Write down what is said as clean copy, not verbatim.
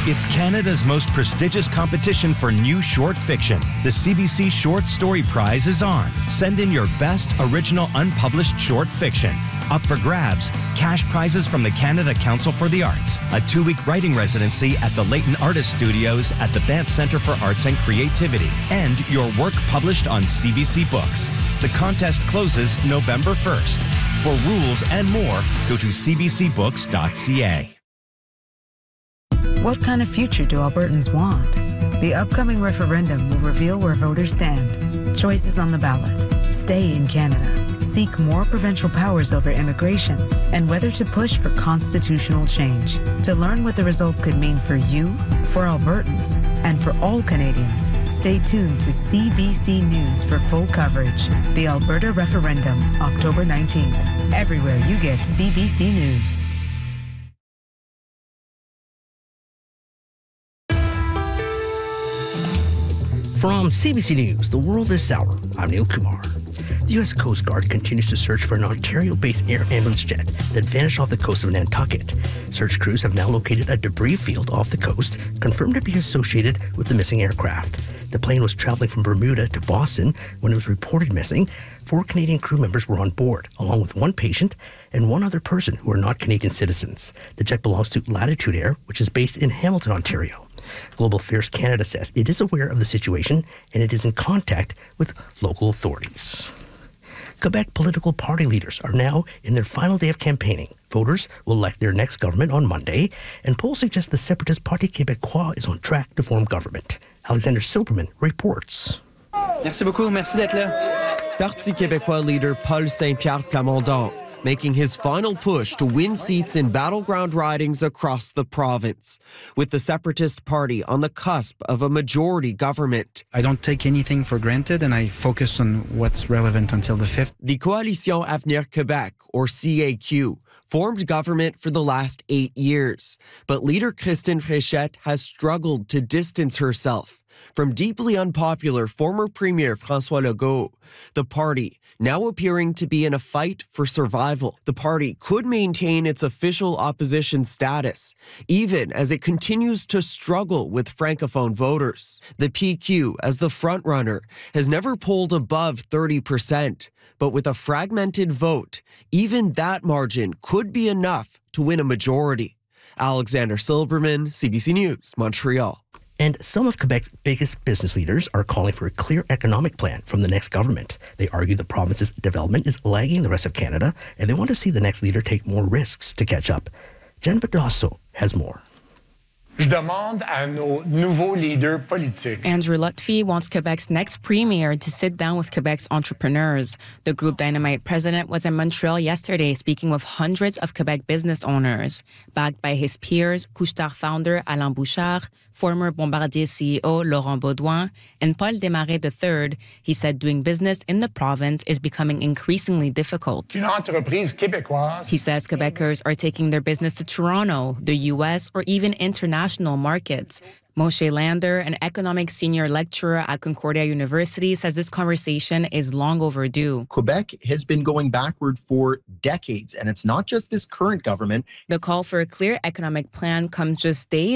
It's Canada's most prestigious competition for new short fiction. The CBC Short Story Prize is on. Send in your best original unpublished short fiction. Up for grabs, cash prizes from the Canada Council for the Arts, a 2-week writing residency at the Leighton Artist Studios at the Banff Centre for Arts and Creativity, and your work published on CBC Books. The contest closes November 1st. For rules and more, go to cbcbooks.ca. What kind of future do Albertans want? The upcoming referendum will reveal where voters stand. Choices on the ballot. Stay in Canada. Seek more provincial powers over immigration, and whether to push for constitutional change. To learn what the results could mean for you, for Albertans, and for all Canadians, stay tuned to CBC News for full coverage. The Alberta Referendum, October 19th. Everywhere you get CBC News. From CBC News, The World This Hour, I'm Neil Kumar. The U.S. Coast Guard continues to search for an Ontario-based air ambulance jet that vanished off the coast of Nantucket. Search crews have now located a debris field off the coast, confirmed to be associated with the missing aircraft. The plane was traveling from Bermuda to Boston when it was reported missing. 4 Canadian crew members were on board, along with 1 patient and 1 other person who are not Canadian citizens. The jet belongs to Latitude Air, which is based in Hamilton, Ontario. Global Affairs Canada says it is aware of the situation and it is in contact with local authorities. Quebec political party leaders are now in their final day of campaigning. Voters will elect their next government on Monday, and polls suggest the separatist Parti Québécois is on track to form government. Alexander Silberman reports. Merci beaucoup, merci d'être là. Parti Québécois leader Paul Saint-Pierre Plamondon making his final push to win seats in battleground ridings across the province, with the Separatist Party on the cusp of a majority government. I don't take anything for granted and I focus on what's relevant until the 5th. The Coalition Avenir Québec, or CAQ, formed government for the last 8 years, but leader Christine Fréchette has struggled to distance herself from deeply unpopular former Premier François Legault. The party, now appearing to be in a fight for survival. The party could maintain its official opposition status, even as it continues to struggle with Francophone voters. The PQ, as the frontrunner, has never polled above 30%, but with a fragmented vote, even that margin could be enough to win a majority. Alexander Silberman, CBC News, Montreal. And some of Quebec's biggest business leaders are calling for a clear economic plan from the next government. They argue the province's development is lagging the rest of Canada, and they want to see the next leader take more risks to catch up. Jen Bedosso has more. Je demande à nos nouveaux leaders politiques. Andrew Lutfy wants Quebec's next premier to sit down with Quebec's entrepreneurs. The Group Dynamite president was in Montreal yesterday speaking with hundreds of Quebec business owners. Backed by his peers, Couche-Tard founder Alain Bouchard, former Bombardier CEO Laurent Baudouin, and Paul Desmarais III, he said doing business in the province is becoming increasingly difficult. Une entreprise québécoise. He says Quebecers are taking their business to Toronto, the U.S., or even international markets. Moshe Lander, an economics senior lecturer at Concordia University, says this conversation is long overdue. Quebec has been going backward for decades, and it's not just this current government. The call for a clear economic plan comes just days